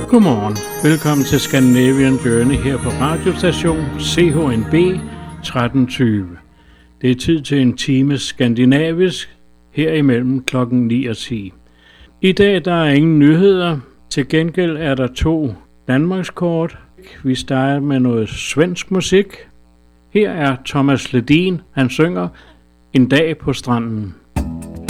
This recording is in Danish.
Godmorgen. Velkommen til Scandinavian Journey her på radiostation CHNB 1320. Det er tid til en time skandinavisk her imellem klokken 9 og 10. I dag der er ingen nyheder. Til gengæld er der 2 Danmarkskort. Vi starter med noget svensk musik. Her er Thomas Ledin. Han synger En dag på stranden.